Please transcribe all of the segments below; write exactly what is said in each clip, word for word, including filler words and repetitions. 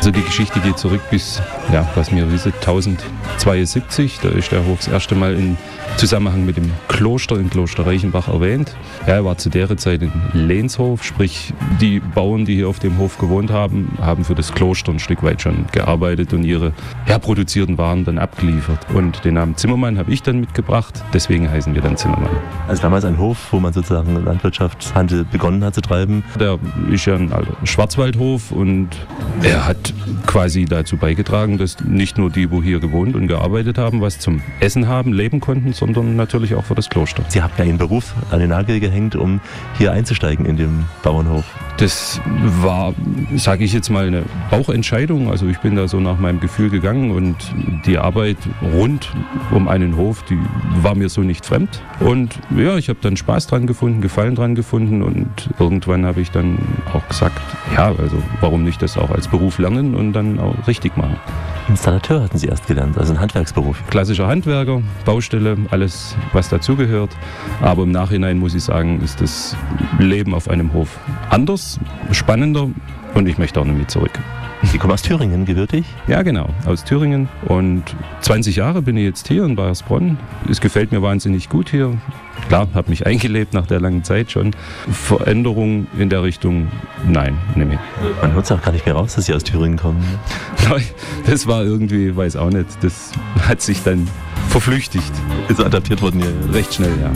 Also die Geschichte geht zurück bis, ja, was mir wissen, tausendzweiundsiebzig. Da ist der Hof das erste Mal in Zusammenhang mit dem Kloster in Kloster Reichenbach erwähnt. Ja, er war zu der Zeit ein Lehnshof, sprich die Bauern, die hier auf dem Hof gewohnt haben, haben für das Kloster ein Stück weit schon gearbeitet und ihre ja, produzierten Waren dann abgeliefert. Und den Namen Zimmermann habe ich dann mitgebracht, deswegen heißen wir dann Zimmermann. Also damals ein Hof, wo man sozusagen Landwirtschaftshandel begonnen hat zu treiben? Der ist ja ein alter Schwarzwaldhof und er hat quasi dazu beigetragen, dass nicht nur die, wo hier gewohnt und gearbeitet haben, was zum Essen haben, leben konnten, sondern natürlich auch für das Kloster. Sie haben ja Ihren Beruf an den Nagel gehängt, um hier einzusteigen in den Bauernhof. Das war, sage ich jetzt mal, eine Bauchentscheidung. Also ich bin da so nach meinem Gefühl gegangen und die Arbeit rund um einen Hof, die war mir so nicht fremd. Und ja, ich habe dann Spaß dran gefunden, Gefallen dran gefunden und irgendwann habe ich dann auch gesagt, ja, also warum nicht das auch als Beruf lernen und dann auch richtig machen. Installateur hatten Sie erst gelernt, also ein Handwerksberuf. Klassischer Handwerker, Baustelle, alles was dazugehört. Aber im Nachhinein muss ich sagen, ist das Leben auf einem Hof anders, spannender und ich möchte auch nicht mehr zurück. Sie kommen aus Thüringen, gebürtig? Ja, genau, aus Thüringen. Und zwanzig Jahre bin ich jetzt hier in Baiersbronn. Es gefällt mir wahnsinnig gut hier. Klar, habe mich eingelebt nach der langen Zeit schon. Veränderung in der Richtung, nein, nicht mehr. Man hört es auch gar nicht mehr raus, dass Sie aus Thüringen kommen. Das war irgendwie, weiß auch nicht, das hat sich dann verflüchtigt. Ist so adaptiert worden hier? Recht schnell, ja.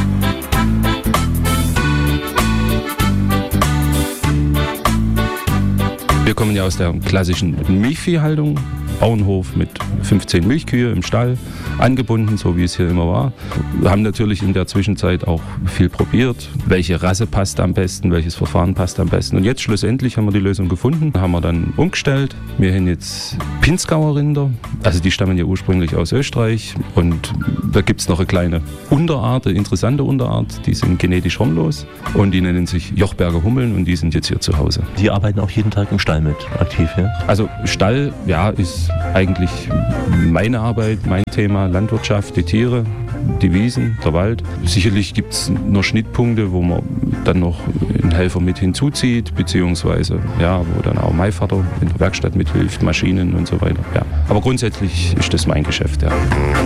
Wir kommen ja aus der klassischen Milchviehhaltung, Bauernhof mit fünfzehn Milchkühe im Stall, angebunden, so wie es hier immer war. Wir haben natürlich in der Zwischenzeit auch viel probiert, welche Rasse passt am besten, welches Verfahren passt am besten. Und jetzt schlussendlich haben wir die Lösung gefunden, haben wir dann umgestellt. Wir haben jetzt Pinzgauer Rinder, also die stammen ja ursprünglich aus Österreich und da gibt es noch eine kleine Unterart, eine interessante Unterart, die sind genetisch hornlos und die nennen sich Jochberger Hummeln und die sind jetzt hier zu Hause. Sie arbeiten auch jeden Tag im Stall mit, aktiv, ja? Also Stall, ja, ist eigentlich meine Arbeit, mein Thema, Landwirtschaft, die Tiere, die Wiesen, der Wald. Sicherlich gibt es noch Schnittpunkte, wo man dann noch einen Helfer mit hinzuzieht, beziehungsweise ja, wo dann auch mein Vater in der Werkstatt mithilft, Maschinen und so weiter. Ja. Aber grundsätzlich ist das mein Geschäft, ja.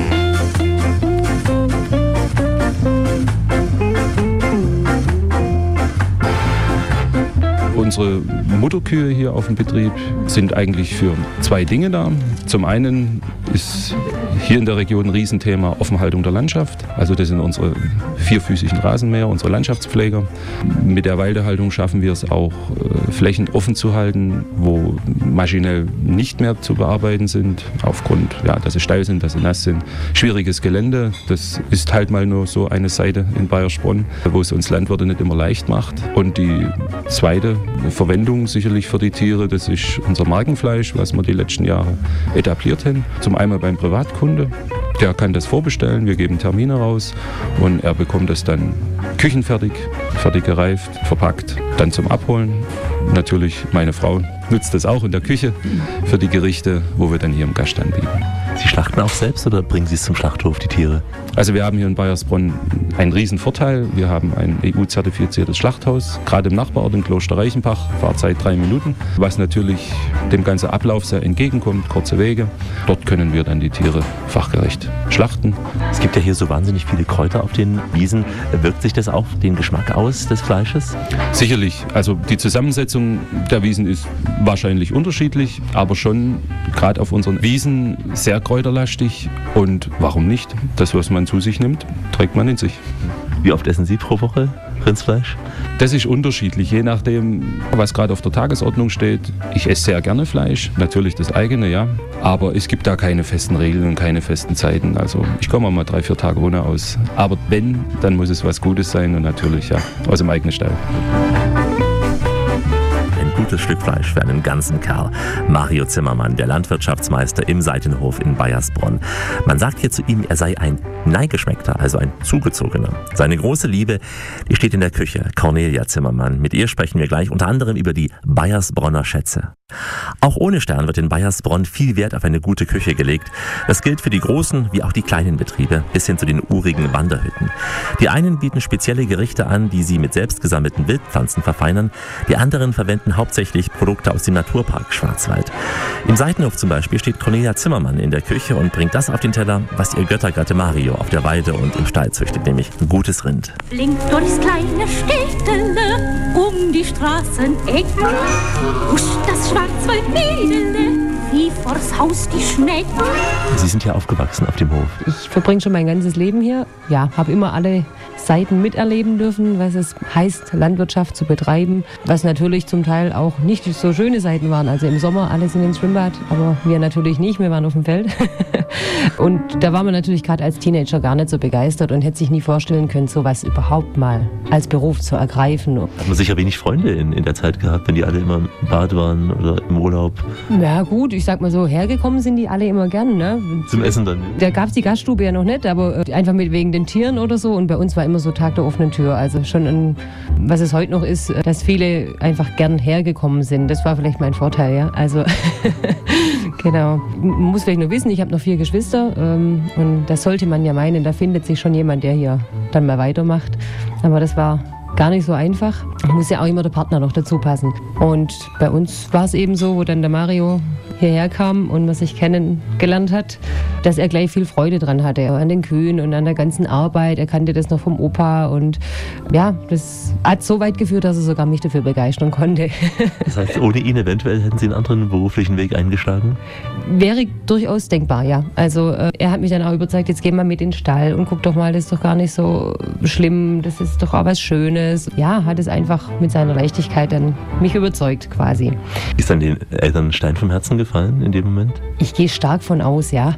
Unsere Mutterkühe hier auf dem Betrieb sind eigentlich für zwei Dinge da. Zum einen ist hier in der Region ein Riesenthema Offenhaltung der Landschaft. Also das sind unsere vierfüßigen Rasenmäher, unsere Landschaftspfleger. Mit der Weidehaltung schaffen wir es auch, Flächen offen zu halten, wo maschinell nicht mehr zu bearbeiten sind, aufgrund, ja, dass sie steil sind, dass sie nass sind. Schwieriges Gelände, das ist halt mal nur so eine Seite in Baiersbronn, wo es uns Landwirte nicht immer leicht macht. Und die zweite Verwendung sicherlich für die Tiere, das ist unser Markenfleisch, was wir die letzten Jahre etabliert haben. Zum einen beim Privatkunde, der kann das vorbestellen, wir geben Termine raus und er bekommt das dann küchenfertig, fertig gereift, verpackt, dann zum Abholen. Natürlich, meine Frau nutzt das auch in der Küche für die Gerichte, wo wir dann hier im Gast anbieten. Sie schlachten auch selbst oder bringen Sie es zum Schlachthof, die Tiere? Also wir haben hier in Baiersbronn einen riesen Vorteil. Wir haben ein E U-zertifiziertes Schlachthaus, gerade im Nachbarort in Kloster Reichenbach, Fahrzeit drei Minuten, was natürlich dem ganzen Ablauf sehr entgegenkommt, kurze Wege. Dort können wir dann die Tiere fachgerecht schlachten. Es gibt ja hier so wahnsinnig viele Kräuter auf den Wiesen. Wirkt sich das auf den Geschmack aus des Fleisches? Sicherlich. Also die Zusammensetzung der Wiesen ist wahrscheinlich unterschiedlich, aber schon gerade auf unseren Wiesen sehr kräuterlastig. Und warum nicht? Das, was man zu sich nimmt, trägt man in sich. Wie oft essen Sie pro Woche Rindsfleisch? Das ist unterschiedlich, je nachdem, was gerade auf der Tagesordnung steht. Ich esse sehr gerne Fleisch, natürlich das eigene, ja. Aber es gibt da keine festen Regeln und keine festen Zeiten. Also ich komme auch mal drei, vier Tage ohne aus. Aber wenn, dann muss es was Gutes sein und natürlich ja aus dem eigenen Stall. Gutes Stück Fleisch für einen ganzen Kerl. Mario Zimmermann, der Landwirtschaftsmeister im Seitenhof in Baiersbronn. Man sagt hier zu ihm, er sei ein Neigeschmeckter, also ein Zugezogener. Seine große Liebe, die steht in der Küche. Cornelia Zimmermann. Mit ihr sprechen wir gleich unter anderem über die Baiersbronner Schätze. Auch ohne Stern wird in Baiersbronn viel Wert auf eine gute Küche gelegt. Das gilt für die großen wie auch die kleinen Betriebe, bis hin zu den urigen Wanderhütten. Die einen bieten spezielle Gerichte an, die sie mit selbst gesammelten Wildpflanzen verfeinern. Die anderen verwenden hauptsächlich Produkte aus dem Naturpark Schwarzwald. Im Seitenhof zum Beispiel steht Cornelia Zimmermann in der Küche und bringt das auf den Teller, was ihr Göttergatte Mario auf der Weide und im Stall züchtet, nämlich gutes Rind. Blinkt durchs kleine Städtele um die Straßeneck. Huscht das Schwarzwaldmädele wie vors Haus die Schnecke. Sie sind ja aufgewachsen auf dem Hof. Ich verbringe schon mein ganzes Leben hier. Ja, habe immer alle Seiten miterleben dürfen, was es heißt, Landwirtschaft zu betreiben. Was natürlich zum Teil auch nicht so schöne Seiten waren. Also im Sommer alle sind ins Schwimmbad, aber wir natürlich nicht. Wir waren auf dem Feld. Und da war man natürlich gerade als Teenager gar nicht so begeistert und hätte sich nie vorstellen können, sowas überhaupt mal als Beruf zu ergreifen. Hat man sicher wenig Freunde in, in der Zeit gehabt, wenn die alle immer im Bad waren oder im Urlaub? Ja gut, ich sag mal so, hergekommen sind die alle immer gern. Ne? Zum Essen dann? Da gab es die Gaststube ja noch nicht, aber einfach mit wegen den Tieren oder so. Und bei uns war immer so Tag der offenen Tür. Also schon, ein, was es heute noch ist, dass viele einfach gern hergekommen sind. Das war vielleicht mein Vorteil, ja. Also genau. Man muss vielleicht nur wissen, ich habe noch vier Geschwister ähm, und das sollte man ja meinen, da findet sich schon jemand, der hier dann mal weitermacht. Aber das war gar nicht so einfach. Muss ja auch immer der Partner noch dazu passen. Und bei uns war es eben so, wo dann der Mario hierher kam und man sich kennengelernt hat, dass er gleich viel Freude dran hatte an den Kühen und an der ganzen Arbeit. Er kannte das noch vom Opa und ja, das hat so weit geführt, dass er sogar mich dafür begeistern konnte. Das heißt, ohne ihn eventuell hätten Sie einen anderen beruflichen Weg eingeschlagen? Wäre durchaus denkbar, ja. Also äh, er hat mich dann auch überzeugt, jetzt geh mal mit in den Stall und guck doch mal, das ist doch gar nicht so schlimm, das ist doch auch was Schönes. Ja, hat es einfach mit seiner Leichtigkeit dann mich überzeugt quasi. Ist dann den Eltern ein Stein vom Herzen gefallen in dem Moment? Ich gehe stark von aus, ja.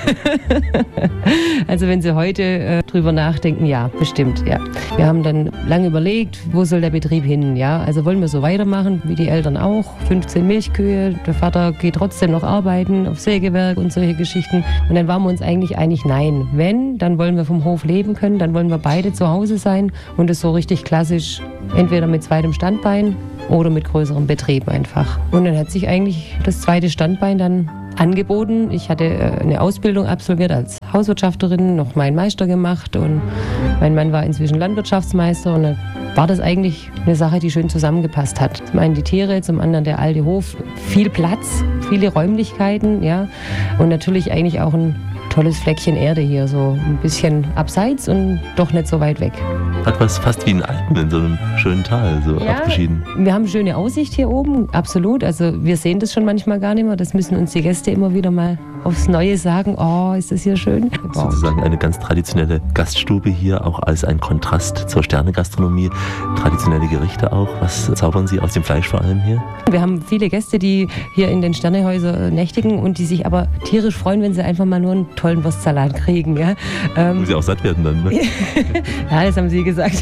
Also wenn Sie heute äh, drüber nachdenken, ja, bestimmt, ja. Wir haben dann lange überlegt, wo soll der Betrieb hin, ja. Also wollen wir so weitermachen, wie die Eltern auch, fünfzehn Milchkühe, der Vater geht trotzdem noch arbeiten auf Sägewerk und solche Geschichten. Und dann waren wir uns eigentlich einig, nein, wenn, dann wollen wir vom Hof leben können, dann wollen wir beide zu Hause sein und es so richtig klassisch, entweder mit zweitem Standbein oder mit größerem Betrieb einfach. Und dann hat sich eigentlich das zweite Standbein dann angeboten. Ich hatte eine Ausbildung absolviert als Hauswirtschafterin, noch meinen Meister gemacht und mein Mann war inzwischen Landwirtschaftsmeister und dann war das eigentlich eine Sache, die schön zusammengepasst hat. Zum einen die Tiere, zum anderen der alte Hof, viel Platz, viele Räumlichkeiten, ja, und natürlich eigentlich auch ein tolles Fleckchen Erde hier, so ein bisschen abseits und doch nicht so weit weg. Hat was fast wie ein Alpen in so einem schönen Tal, so ja, abgeschieden. Wir haben eine schöne Aussicht hier oben, absolut. Also wir sehen das schon manchmal gar nicht mehr. Das müssen uns die Gäste immer wieder mal aufs Neue sagen. Oh, ist das hier schön. Sozusagen eine ganz traditionelle Gaststube hier, auch als ein Kontrast zur Sternegastronomie. Traditionelle Gerichte auch. Was zaubern Sie aus dem Fleisch vor allem hier? Wir haben viele Gäste, die hier in den Sternehäusern nächtigen und die sich aber tierisch freuen, wenn sie einfach mal nur einen tollen Wurstsalat kriegen. Ja? Ähm, Muss sie auch satt werden dann, ne? Ja, das haben Sie gesagt.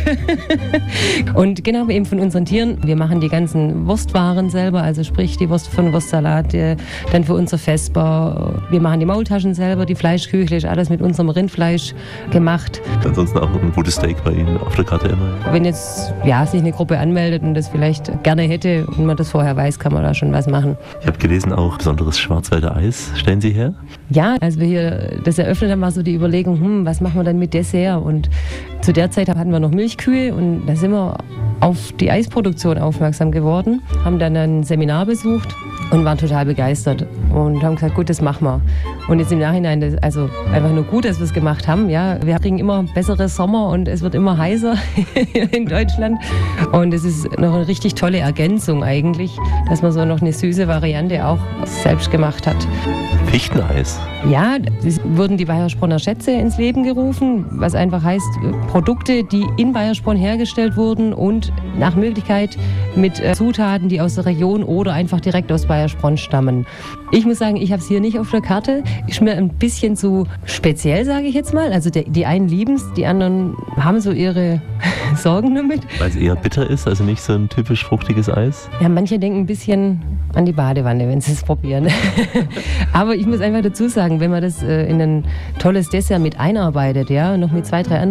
Und genau, eben von unseren Tieren. Wir machen die ganzen Wurstwaren selber, also sprich die Wurst von Wurstsalat, dann für unser Vesper. Wir machen die Maultaschen selber, die Fleischküchle, ist alles mit unserem Rindfleisch gemacht. Ansonsten auch ein gutes Steak bei Ihnen auf der Karte immer. Wenn jetzt ja, sich eine Gruppe anmeldet und das vielleicht gerne hätte und man das vorher weiß, kann man da schon was machen. Ich habe gelesen, auch besonderes Schwarzwälder Eis stellen Sie her? Ja, als wir hier das eröffnet haben, war so die Überlegung, hm, was machen wir dann mit Dessert? Und zu der Zeit hatten wir noch Milchkühe und da sind wir auf die Eisproduktion aufmerksam geworden, haben dann ein Seminar besucht und waren total begeistert und haben gesagt, gut, das machen wir. Und jetzt im Nachhinein, das, also einfach nur gut, dass wir es gemacht haben. Ja, wir kriegen immer bessere Sommer und es wird immer heißer in Deutschland. Und es ist noch eine richtig tolle Ergänzung eigentlich, dass man so noch eine süße Variante auch selbst gemacht hat. Fichteneis? Ja, es wurden die Baiersbronner Schätze ins Leben gerufen, was einfach heißt, Produkte, die in Baiersbronn hergestellt wurden und nach Möglichkeit mit Zutaten, die aus der Region oder einfach direkt aus Baiersbronn stammen. Ich muss sagen, ich habe es hier nicht auf der Karte. Ist mir ein bisschen zu speziell, sage ich jetzt mal. Also die, die einen lieben es, die anderen haben so ihre Sorgen damit. Weil es eher bitter ist, also nicht so ein typisch fruchtiges Eis? Ja, manche denken ein bisschen an die Badewanne, wenn sie es probieren. Aber ich muss einfach dazu sagen, wenn man das äh, in ein tolles Dessert mit einarbeitet, ja, noch mit zwei, drei anderen Komponenten,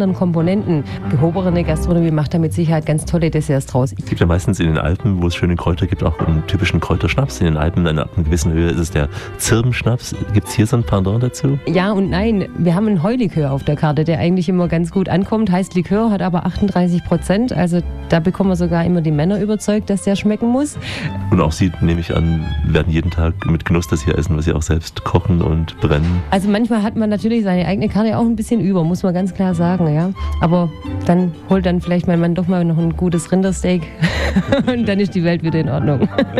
Komponenten. Gehobene Gastronomie macht da mit Sicherheit ganz tolle Desserts draus. Es gibt ja meistens in den Alpen, wo es schöne Kräuter gibt, auch einen typischen Kräuterschnaps. In den Alpen, in einer gewissen Höhe, ist es der Zirbenschnaps. Gibt es hier so ein Pendant dazu? Ja und nein. Wir haben einen Heulikör auf der Karte, der eigentlich immer ganz gut ankommt. Heißt Likör, hat aber achtunddreißig Prozent. Also da bekommen wir sogar immer die Männer überzeugt, dass der schmecken muss. Und auch Sie, nehme ich an, werden jeden Tag mit Genuss das hier essen, was Sie auch selbst kochen und brennen. Also manchmal hat man natürlich seine eigene Karte auch ein bisschen über, muss man ganz klar sagen, ja. Aber dann holt dann vielleicht mein Mann doch mal noch ein gutes Rindersteak und dann ist die Welt wieder in Ordnung.